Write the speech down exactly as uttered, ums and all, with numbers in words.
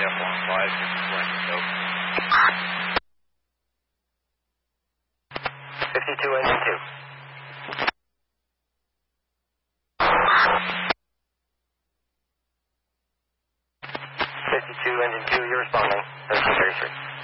F one five, fifty-two engine two. fifty-two engine two. fifty-two engine two, you're responding. thirteen thirty-three.